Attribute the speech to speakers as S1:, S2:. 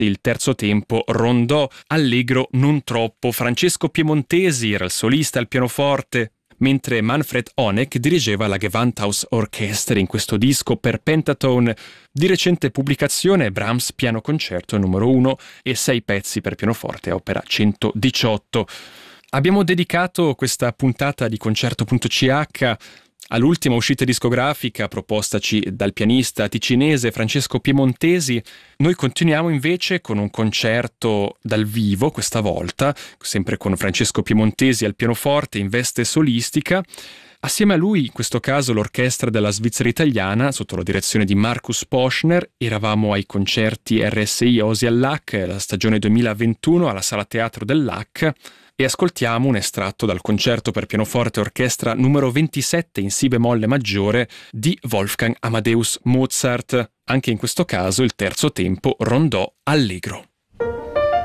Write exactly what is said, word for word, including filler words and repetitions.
S1: Il terzo tempo rondò, allegro non troppo. Francesco Piemontesi era il solista al pianoforte, mentre Manfred Honeck dirigeva la Gewandhaus Orchestra in questo disco per Pentatone. Di recente pubblicazione Brahms Piano Concerto numero uno e sei pezzi per pianoforte, opera centodiciotto. Abbiamo dedicato questa puntata di Concerto.ch all'ultima uscita discografica propostaci dal pianista ticinese Francesco Piemontesi. Noi continuiamo invece con un concerto dal vivo, questa volta, sempre con Francesco Piemontesi al pianoforte in veste solistica. Assieme a lui, in questo caso, l'orchestra della Svizzera Italiana, sotto la direzione di Markus Poschner. Eravamo ai concerti R S I Osi al L A C, la stagione duemilaventuno, alla Sala Teatro del L A C. E ascoltiamo un estratto dal concerto per pianoforte e orchestra numero ventisette in si bemolle maggiore di Wolfgang Amadeus Mozart. Anche in questo caso il terzo tempo rondò allegro.